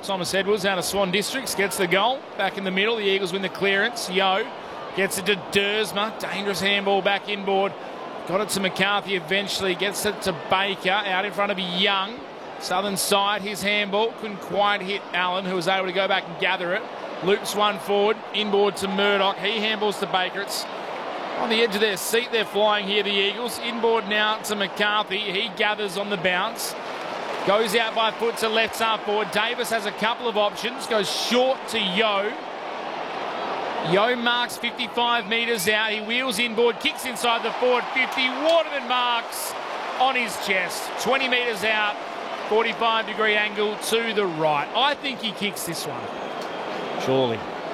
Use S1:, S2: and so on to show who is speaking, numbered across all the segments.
S1: Thomas Edwards out of Swan Districts gets the goal. Back in the middle, the Eagles win the clearance. Yo gets it to Dersma. Dangerous handball back inboard. Got it to McCarthy eventually. Gets it to Baker out in front of Young. Southern side, his handball. Couldn't quite hit Allen, who was able to go back and gather it. Loops one forward. Inboard to Murdoch. He handballs to Baker. It's on the edge of their seat. They're flying here, the Eagles. Inboard now to McCarthy. He gathers on the bounce. Goes out by foot to left half forward. Davis has a couple of options. Goes short to Yo. Yo marks 55 metres out. He wheels inboard, kicks inside the forward 50. Waterman marks on his chest. 20 metres out, 45-degree angle to the right. I think he kicks this one.
S2: Surely.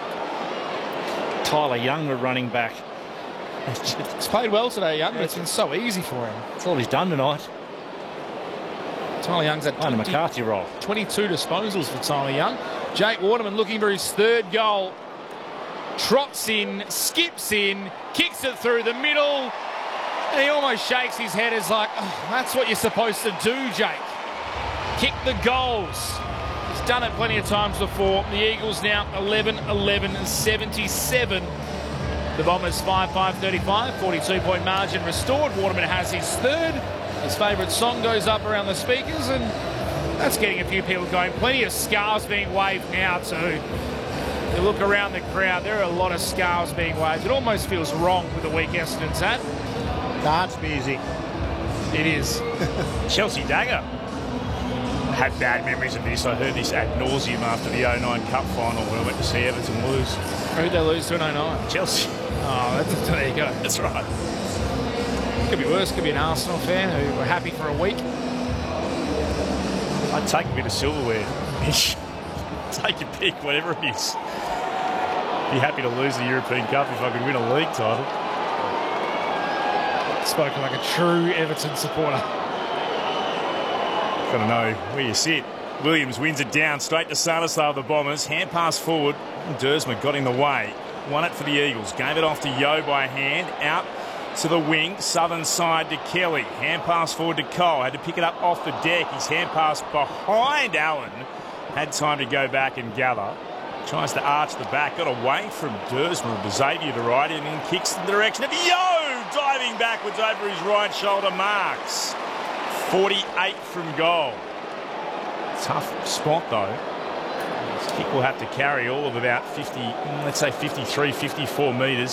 S2: Tyler Young, the running back.
S1: He's played well today, Young, but it's been so easy for him.
S2: That's all he's done tonight.
S1: Tyler Young's had
S2: On a McCarthy roll.
S1: 22 disposals for Tyler Young. Jake Waterman looking for his third goal. Trots in, skips in, kicks it through the middle, and he almost shakes his head. It's like, oh, that's what you're supposed to do, Jake. Kick the goals. He's done it plenty of times before. The Eagles now 11-11-77. The Bombers 5-5-35, 42-point margin restored. Waterman has his third. His favourite song goes up around the speakers, and that's getting a few people going. Plenty of scarves being waved now too. You look around the crowd, there are a lot of scarves being waved. It almost feels wrong with the week Essendon's at.
S3: Dance music.
S1: It is.
S4: Chelsea Dagger had bad memories of this. I heard this ad nauseum after the 09 Cup final when I went to see Everton lose.
S1: Who'd they lose to in 09?
S4: Chelsea.
S1: Oh, there you go.
S4: That's right.
S1: Could be worse. Could be an Arsenal fan who were happy for a week.
S4: I'd take a bit of silverware. Take your pick, whatever it is. Be happy to lose the European Cup if I could win a league title.
S1: Spoken like a true Everton supporter.
S4: Got to know where you sit. Williams wins it down straight to Sarasaw of the Bombers. Hand pass forward. Dersma got in the way. Won it for the Eagles. Gave it off to Yo by hand. Out to the wing. Southern side to Kelly. Hand pass forward to Cole. Had to pick it up off the deck. His hand pass behind Allen. Had time to go back and gather. Tries to arch the back. Got away from Dersma of Xavier to right and then kicks in the direction of Yo! Diving backwards over his right shoulder. Marks. 48 from goal. Tough spot though. This kick will have to carry all of about 50, let's say 53, 54 metres.